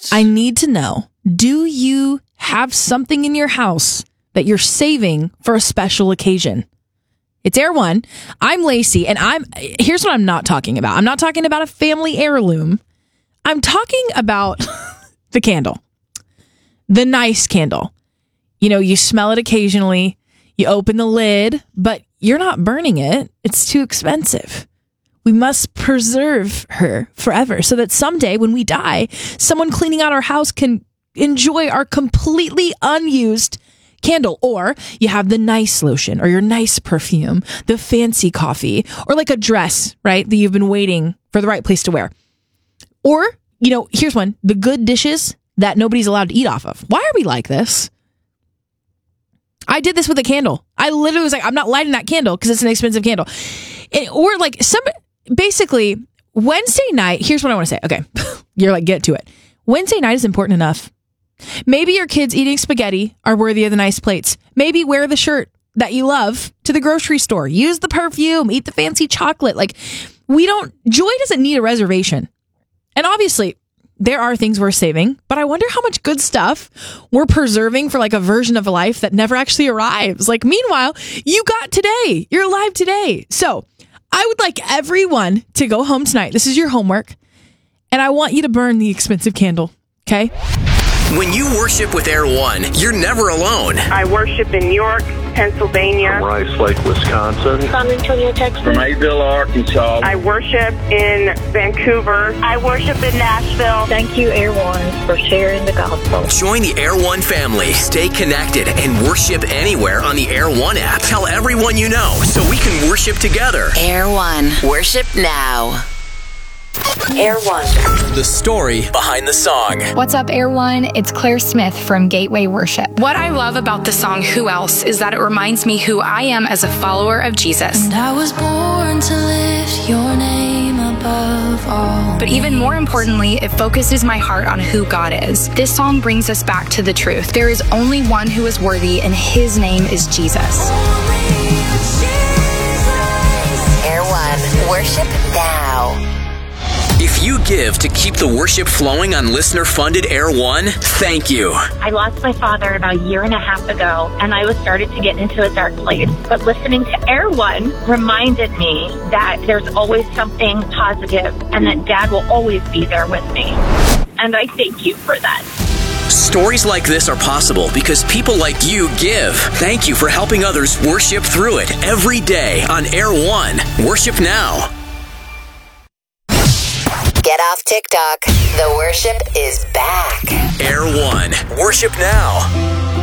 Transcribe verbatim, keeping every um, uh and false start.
I need to know, do you have something in your house that you're saving for a special occasion? It's Air One. I'm Lacey, and I'm here's what I'm not talking about. I'm not talking about a family heirloom. I'm talking about the candle. The nice candle. You know, you smell it occasionally. You open the lid, but you're not burning it. It's too expensive. We must preserve her forever so that someday when we die, someone cleaning out our house can enjoy our completely unused candle. Or you have the nice lotion or your nice perfume, the fancy coffee, or like a dress, right? That you've been waiting for the right place to wear. Or, you know, here's one, the good dishes that nobody's allowed to eat off of. Why are we like this? I did this with a candle. I literally was like, I'm not lighting that candle because it's an expensive candle. And, or like some, basically Wednesday night, here's what I want to say. Okay. You're like, get to it. Wednesday night is important enough. Maybe your kids eating spaghetti are worthy of the nice plates. Maybe wear the shirt that you love to the grocery store. Use the perfume, eat the fancy chocolate. Like we don't, joy doesn't need a reservation. And obviously there are things we're saving, but I wonder how much good stuff we're preserving for like a version of a life that never actually arrives. Like, meanwhile, you got today. You're alive today. So I would like everyone to go home tonight. This is your homework. And I want you to burn the expensive candle. Okay? When you worship with Air One, you're never alone. I worship in York, Pennsylvania. From Rice Lake, Wisconsin. San Antonio, Texas. From Mayville, Arkansas. I worship in Vancouver. I worship in Nashville. Thank you, Air One, for sharing the gospel. Join the Air One family. Stay connected and worship anywhere on the Air One app. Tell everyone you know so we can worship together. Air One. Worship now. Air One. The story behind the song. What's up, Air One? It's Claire Smith from Gateway Worship. What I love about the song Who Else is that it reminds me who I am as a follower of Jesus. And I was born to lift your name above all. But even more importantly, it focuses my heart on who God is. This song brings us back to the truth. There is only one who is worthy, and his name is Jesus. Air One. Worship now. If you give to keep the worship flowing on listener-funded Air One, thank you. I lost my father about a year and a half ago, and I was started to get into a dark place. But listening to Air One reminded me that there's always something positive and that Dad will always be there with me. And I thank you for that. Stories like this are possible because people like you give. Thank you for helping others worship through it every day on Air One. Worship now. Get off TikTok. The worship is back. Air One. Worship now.